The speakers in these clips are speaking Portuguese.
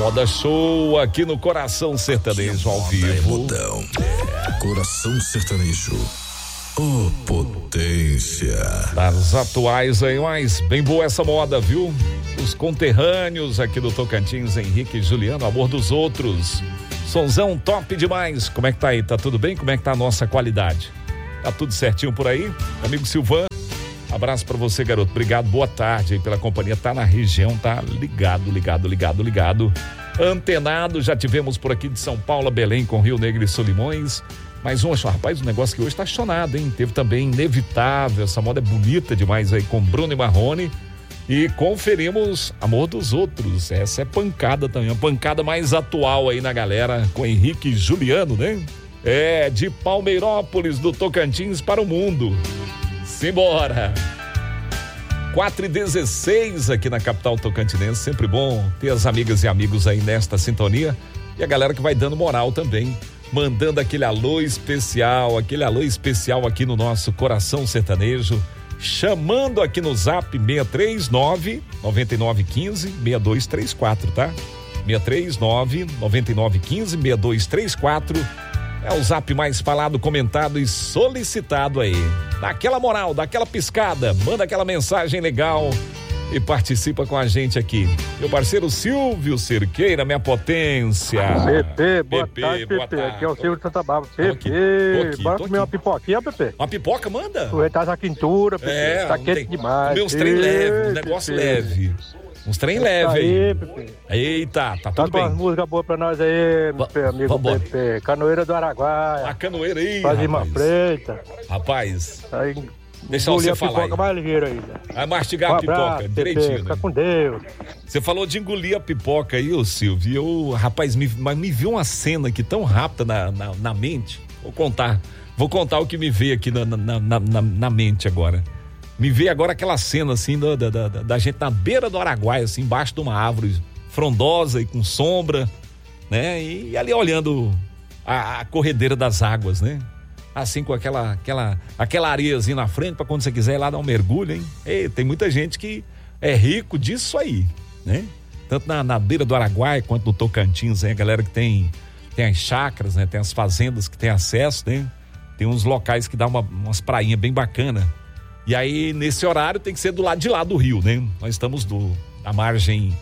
Moda Show aqui no Coração Sertanejo ao vivo. Coração Sertanejo. Oh, potência. Das atuais aí, mas bem boa essa moda, viu? Os conterrâneos aqui do Tocantins, Henrique e Juliano, Amor dos Outros. Sonzão top demais. Como é que tá aí? Tá tudo bem? Como é que tá a nossa qualidade? Tá tudo certinho por aí? Amigo Silvan, abraço pra você, garoto. Obrigado, boa tarde aí pela companhia. Tá na região, tá ligado. Antenado, já tivemos por aqui de São Paulo a Belém com Rio Negro e Solimões. Mais um, rapaz, o negócio que hoje tá acionado, hein? Teve também Inevitável, essa moda é bonita demais aí com Bruno e Marrone. E conferimos Amor dos Outros, essa é pancada também, uma pancada mais atual aí na galera, com Henrique e Juliano, né? É, de Palmeirópolis, do Tocantins para o mundo. Simbora! 4h16 aqui na capital tocantinense, sempre bom ter as amigas e amigos aí nesta sintonia. E a galera que vai dando moral também, mandando aquele alô especial aqui no nosso Coração Sertanejo, chamando aqui no zap 639-9915-6234, tá? 639-9915-6234 é o zap mais falado, comentado e solicitado aí. Dá aquela moral, dá aquela piscada, manda aquela mensagem legal e participa com a gente aqui. Meu parceiro Silvio Cerqueira, minha potência. PP, boa tarde, PP. Aqui é o Silvio de Santa Bárbara. PP, bora comer uma pipoquinha, PP. Uma pipoca, manda. Aproveitar essa quintura, PP. Tá quente demais. Comer uns trem leve, um negócio leve. Uns trem leve aí. PP. Eita, tá tudo bem. Tá com umas músicas boas pra nós aí, meu amigo PP. Canoeira do Araguaia. A canoeira aí, Fazia uma freita. Rapaz. Aí, deixa você falar pipoca mais ligeira aí. Vai mastigar a pipoca direitinho. Fica com Deus. Você falou de engolir a pipoca aí, ô Silvio. Rapaz, me viu uma cena aqui tão rápida na mente. Vou contar o que me veio aqui na mente agora. Me veio agora aquela cena assim da gente na beira do Araguaia, assim, embaixo de uma árvore frondosa e com sombra, né? E ali olhando a corredeira das águas, né? Assim com aquela areiazinha na frente para quando você quiser ir lá dar um mergulho, hein? E tem muita gente que é rico disso aí, né? Tanto na beira do Araguaia quanto no Tocantins, hein? A galera que tem as chácaras, né? Tem as fazendas que tem acesso, né? Tem uns locais que dá umas prainhas bem bacanas. E aí, nesse horário, tem que ser do lado de lá do rio, né? Nós estamos a margem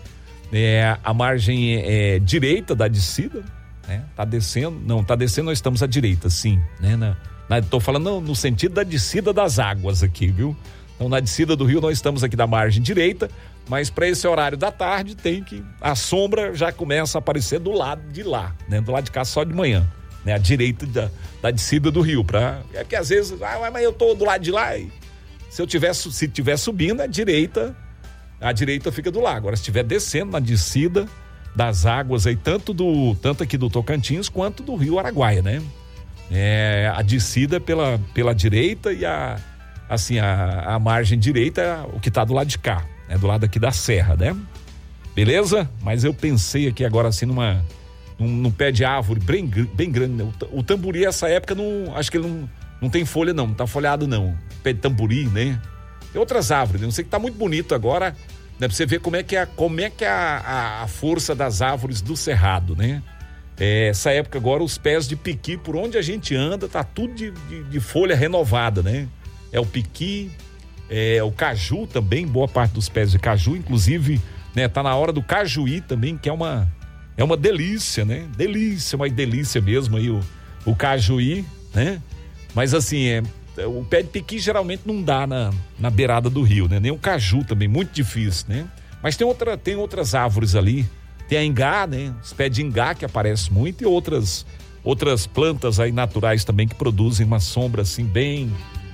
direita da descida, né? Tá descendo, nós estamos à direita, sim, né? Tô falando no sentido da descida das águas aqui, viu? Então, na descida do rio, nós estamos aqui da margem direita, mas para esse horário da tarde, a sombra já começa a aparecer do lado de lá, né? Do lado de cá só de manhã, né? A direita da descida do rio, é porque às vezes, mas eu tô do lado de lá e se tiver subindo, a direita fica do lado. Agora, se estiver descendo na descida das águas aí, tanto aqui do Tocantins quanto do Rio Araguaia, né? A descida pela direita e a margem direita é o que tá do lado de cá, né? Do lado aqui da serra, né? Beleza? Mas eu pensei aqui agora assim num pé de árvore bem grande, né? O tamburi essa época acho que ele não tem folha não tá folhado não. Pé de tamburi, né? Tem outras árvores, não sei que tá muito bonito agora, né? Pra você ver como é que é a força das árvores do cerrado, né? Essa época agora, os pés de piqui, por onde a gente anda, tá tudo de folha renovada, né? É o piqui, o caju também, boa parte dos pés de caju, inclusive, né? Tá na hora do cajuí também, que é uma delícia, né? Uma delícia mesmo aí o cajuí, né? Mas assim, o pé de piqui geralmente não dá na beirada do rio, né? Nem o caju também, muito difícil, né? Mas tem outras árvores ali, tem a ingá, né? Os pés de ingá que aparecem muito e outras plantas aí naturais também que produzem uma sombra assim bem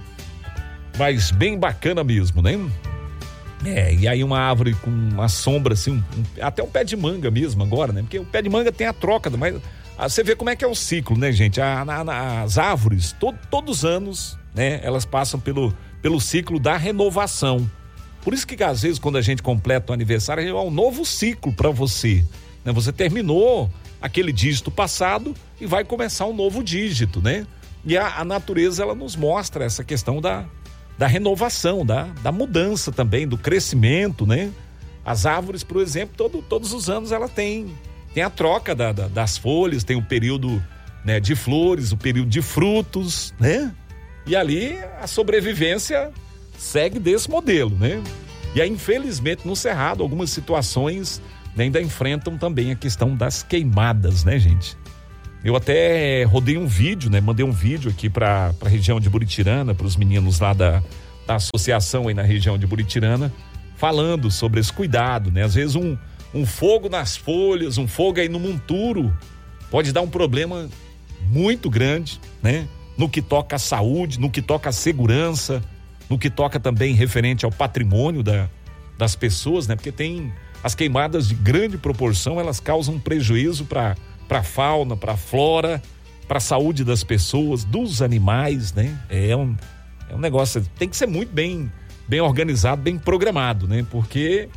bacana mesmo, né? E aí uma árvore com uma sombra assim, até um pé de manga mesmo agora, né? Porque o pé de manga tem a troca, mas você vê como é que é o ciclo, né, gente? As árvores, todos os anos, né? Elas passam pelo ciclo da renovação. Por isso que às vezes quando a gente completa o aniversário, é um novo ciclo para você, né? Você terminou aquele dígito passado e vai começar um novo dígito, né? E a natureza, ela nos mostra essa questão da renovação, da mudança também, do crescimento, né? As árvores, por exemplo, todos os anos ela tem tem a troca das folhas, tem o período, né, de flores, o período de frutos, né? E ali a sobrevivência segue desse modelo, né? E aí, infelizmente, no Cerrado, algumas situações, né, ainda enfrentam também a questão das queimadas, né, gente? Eu até rodei um vídeo, né? Mandei um vídeo aqui para a região de Buritirana, para os meninos lá da associação aí na região de Buritirana, falando sobre esse cuidado, né? Às vezes um fogo nas folhas, um fogo aí no monturo pode dar um problema muito grande, né? No que toca à saúde, no que toca à segurança, no que toca também referente ao patrimônio das pessoas, né? Porque tem as queimadas de grande proporção, elas causam prejuízo para a fauna, para a flora, para a saúde das pessoas, dos animais, né? É um negócio, tem que ser muito bem organizado, bem programado, né? Porque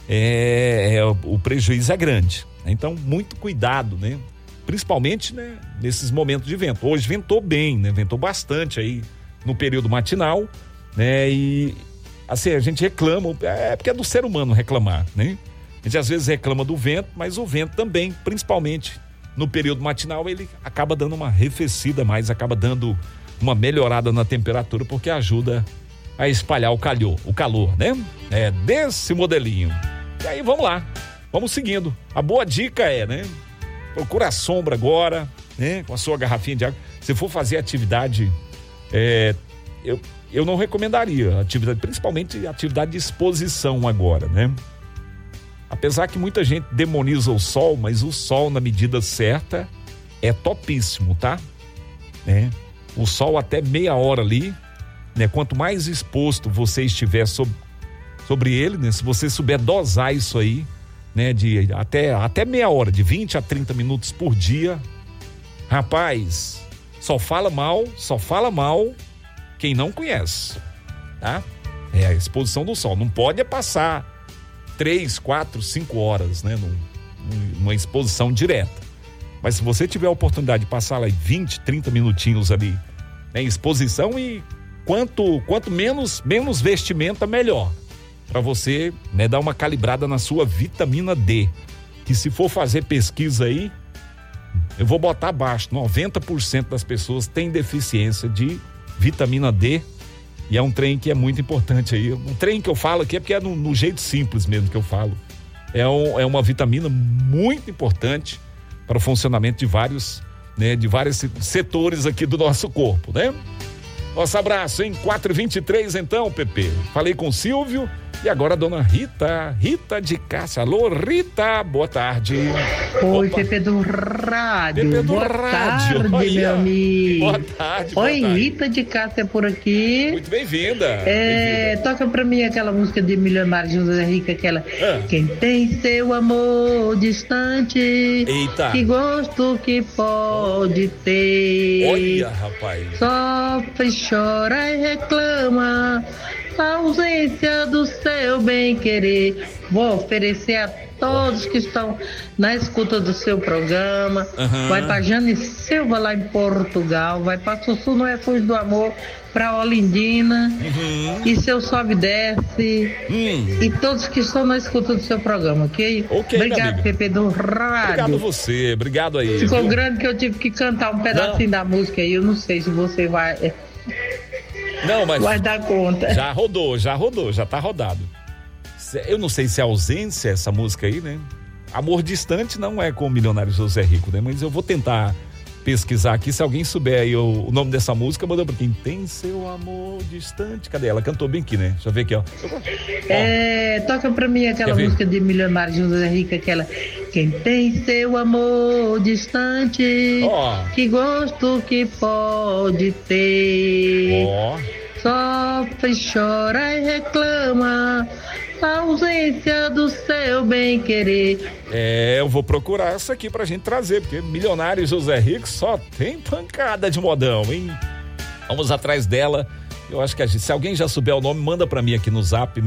o prejuízo é grande. Então, muito cuidado, né? Principalmente, né, nesses momentos de vento. Hoje ventou bem, né? Ventou bastante aí no período matinal, né? E assim, a gente reclama, porque é do ser humano reclamar, né? A gente às vezes reclama do vento, mas o vento também, principalmente no período matinal, ele acaba dando uma arrefecida mais, acaba dando uma melhorada na temperatura, porque ajuda a espalhar o calor, né? É desse modelinho. E aí, vamos lá, vamos seguindo. A boa dica né? Procura a sombra agora, né? Com a sua garrafinha de água. Se for fazer atividade, eu não recomendaria atividade, principalmente atividade de exposição agora, né? Apesar que muita gente demoniza o sol, mas o sol na medida certa é topíssimo, tá? Né? O sol até meia hora ali, né? Quanto mais exposto você estiver sobre ele, né? Se você souber dosar isso aí, né? De até meia hora, de 20 a 30 minutos por dia, rapaz, só fala mal quem não conhece, tá? É a exposição do sol, não pode passar 3, 4, 5 horas, né? Numa exposição direta. Mas se você tiver a oportunidade de passar lá 20, 30 minutinhos ali, né, em exposição, e quanto menos vestimenta, melhor. Para você, né, dar uma calibrada na sua vitamina D. Que se for fazer pesquisa aí, eu vou botar abaixo, 90% das pessoas têm deficiência de vitamina D. E é um trem que é muito importante aí. Um trem que eu falo aqui é porque é no jeito simples mesmo que eu falo. É uma vitamina muito importante para o funcionamento de vários setores aqui do nosso corpo, né? Nosso abraço, hein? 4h23 então, Pepe. Falei com o Silvio e agora a dona Rita de Cássia. Alô, Rita, boa tarde. Oi, opa. Pepe do Rádio. Pepe do boa Rádio. Tarde, Olha, meu amigo. Boa tarde. Oi, boa tarde. Rita de Cássia por aqui. Muito bem-vinda. Toca pra mim aquela música de Milionário José Rico, aquela Quem tem seu amor distante. Eita. Que gosto que pode ter. Olha, rapaz. Sofre, chora e reclama a ausência do seu bem-querer. Vou oferecer a todos que estão na escuta do seu programa. Vai para Jane Silva lá em Portugal, vai para Sussu no Refúgio do Amor, para Olindina, e seu sobe e desce, e todos que estão na escuta do seu programa, ok? Obrigado, Pepe do Rádio. Obrigado você, obrigado aí. Ficou grande que eu tive que cantar um pedacinho da música aí, eu não sei se você vai... Não, mas vai dar conta. Já rodou, já tá rodado. Eu não sei se é ausência essa música aí, né? Amor Distante não é com o Milionário José Rico, né? Mas eu vou tentar pesquisar aqui, se alguém souber aí o nome dessa música, manda pra quem tem seu amor distante. Cadê? Ela cantou bem aqui, né? Deixa eu ver aqui, ó. Toca pra mim aquela música de Milionário José Rico, aquela Quem tem seu amor distante, que gosto que pode ter. Sofre, chora e reclama a ausência do seu bem-querer. Eu vou procurar essa aqui pra gente trazer, porque Milionário José Rico só tem pancada de modão, hein? Vamos atrás dela. Eu acho que se alguém já souber o nome, manda pra mim aqui no zap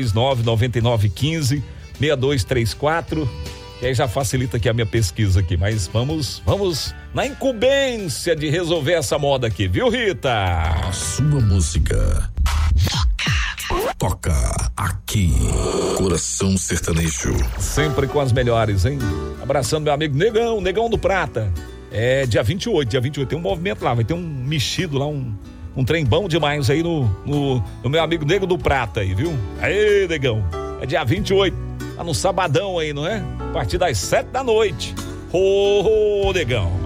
639-9915-6234, que aí já facilita aqui a minha pesquisa aqui, mas vamos na incumbência de resolver essa moda aqui, viu, Rita? A sua música. toca aqui. Coração Sertanejo. Sempre com as melhores, hein? Abraçando meu amigo Negão do Prata. É dia 28 tem um movimento lá, vai ter um mexido lá, um trem bom demais aí no meu amigo Nego do Prata aí, viu? Aê, Negão, é dia 28, tá no sabadão aí, não é? A partir das 7 da noite. Ô, Negão.